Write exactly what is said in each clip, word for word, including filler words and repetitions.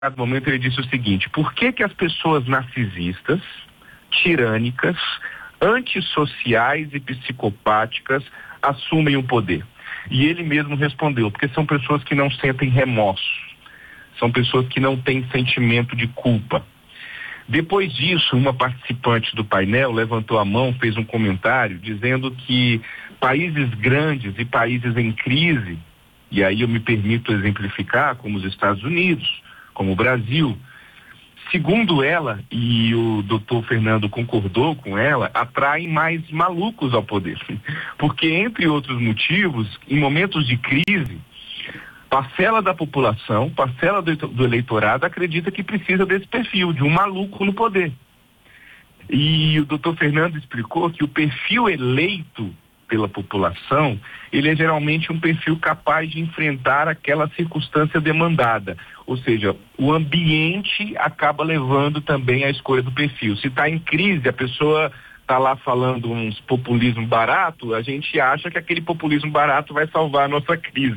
No momento ele disse o seguinte: por que que as pessoas narcisistas, tirânicas, antissociais e psicopáticas assumem o poder? E ele mesmo respondeu: porque são pessoas que não sentem remorso, são pessoas que não têm sentimento de culpa. Depois disso, uma participante do painel levantou a mão, fez um comentário dizendo que países grandes e países em crise, e aí eu me permito exemplificar, como os Estados Unidos, como o Brasil, segundo ela, e o doutor Fernando concordou com ela, atraem mais malucos ao poder. Porque, entre outros motivos, em momentos de crise, parcela da população, parcela do, do eleitorado acredita que precisa desse perfil, de um maluco no poder. E o doutor Fernando explicou que o perfil eleito pela população, ele é geralmente um perfil capaz de enfrentar aquela circunstância demandada. Ou seja, o ambiente acaba levando também à escolha do perfil. Se está em crise, a pessoa está lá falando uns populismo barato, a gente acha que aquele populismo barato vai salvar a nossa crise.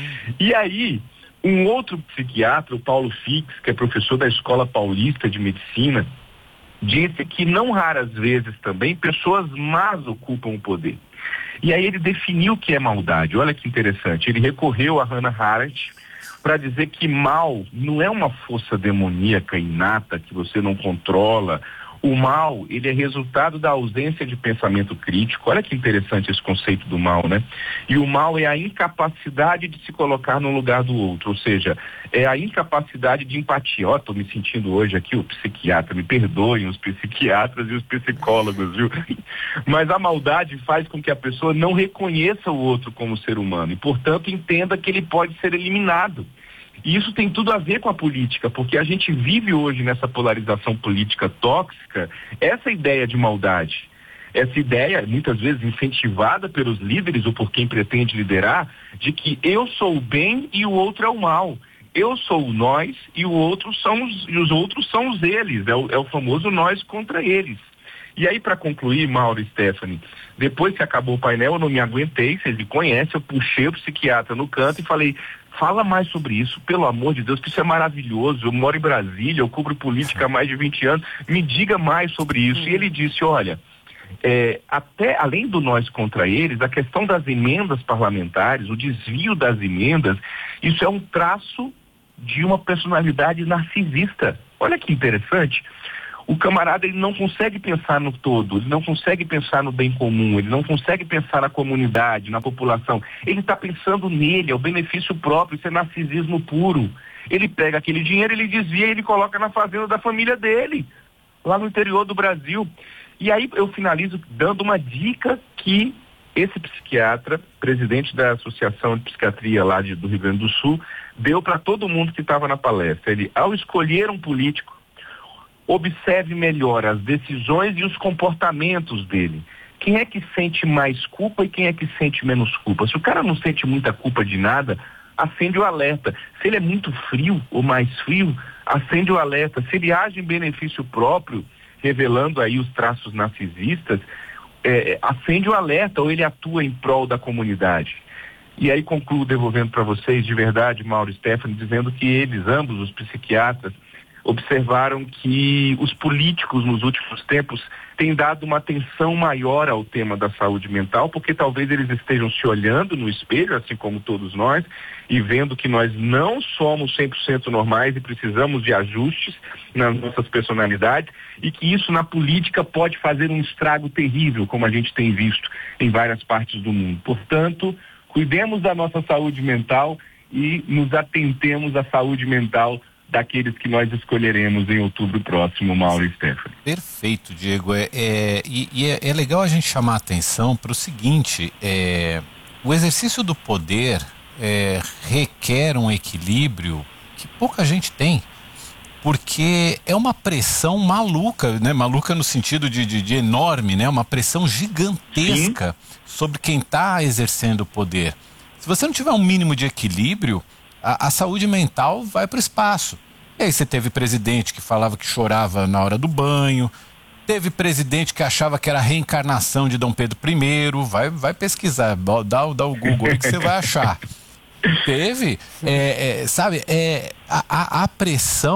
E aí, um outro psiquiatra, o Paulo Fix, que é professor da Escola Paulista de Medicina, disse que não raras vezes também pessoas más ocupam o poder. E aí ele definiu o que é maldade. Olha que interessante. Ele recorreu a Hannah Arendt para dizer que mal não é uma força demoníaca inata que você não controla. O mal, ele é resultado da ausência de pensamento crítico. Olha que interessante esse conceito do mal, né? E o mal é a incapacidade de se colocar no lugar do outro, ou seja, é a incapacidade de empatia. Ó, oh, tô me sentindo hoje aqui o psiquiatra, me perdoem os psiquiatras e os psicólogos, viu? Mas a maldade faz com que a pessoa não reconheça o outro como ser humano e, portanto, entenda que ele pode ser eliminado. E isso tem tudo a ver com a política, porque a gente vive hoje nessa polarização política tóxica, essa ideia de maldade, essa ideia, muitas vezes incentivada pelos líderes ou por quem pretende liderar, de que eu sou o bem e o outro é o mal. Eu sou o nós e o outro são os, e os outros são os eles, é o, é o famoso nós contra eles. E aí, para concluir, Mauro e Stephanie, depois que acabou o painel, eu não me aguentei, vocês me conhecem, eu puxei o psiquiatra no canto e falei: fala mais sobre isso, pelo amor de Deus, que isso é maravilhoso, eu moro em Brasília, eu cubro política há mais de vinte anos, me diga mais sobre isso. E ele disse: olha, é, até além do nós contra eles, a questão das emendas parlamentares, o desvio das emendas, isso é um traço de uma personalidade narcisista. Olha que interessante. O camarada, ele não consegue pensar no todo, ele não consegue pensar no bem comum, ele não consegue pensar na comunidade, na população. Ele está pensando nele, é o benefício próprio, isso é narcisismo puro. Ele pega aquele dinheiro, ele desvia e ele coloca na fazenda da família dele, lá no interior do Brasil. E aí eu finalizo dando uma dica que esse psiquiatra, presidente da Associação de Psiquiatria lá de, do Rio Grande do Sul, deu para todo mundo que estava na palestra. Ele, ao escolher um político, observe melhor as decisões e os comportamentos dele. Quem é que sente mais culpa e quem é que sente menos culpa? Se o cara não sente muita culpa de nada, acende o alerta. Se ele é muito frio ou mais frio, acende o alerta. Se ele age em benefício próprio, revelando aí os traços narcisistas, é, acende o alerta, ou ele atua em prol da comunidade. E aí concluo devolvendo para vocês, de verdade, Mauro e Stephanie, dizendo que eles, ambos os psiquiatras, observaram que os políticos nos últimos tempos têm dado uma atenção maior ao tema da saúde mental, porque talvez eles estejam se olhando no espelho, assim como todos nós, e vendo que nós não somos cem por cento normais e precisamos de ajustes nas nossas personalidades, e que isso na política pode fazer um estrago terrível, como a gente tem visto em várias partes do mundo. Portanto, cuidemos da nossa saúde mental e nos atentemos à saúde mental daqueles que nós escolheremos em outubro próximo, Mauro e Stephanie. Perfeito, Diego. É, é, e e é, é legal a gente chamar a atenção para o seguinte: é, o exercício do poder é, requer um equilíbrio que pouca gente tem, porque é uma pressão maluca, né? Maluca no sentido de, de, de enorme, né? Uma pressão gigantesca Sim. sobre quem está exercendo o poder. Se você não tiver um mínimo de equilíbrio, A, a saúde mental vai para o espaço. E aí você teve presidente que falava que chorava na hora do banho, teve presidente que achava que era a reencarnação de Dom Pedro I, vai, vai pesquisar, dá, dá o Google aí que você vai achar. Teve, é, é, sabe, é, a, a pressão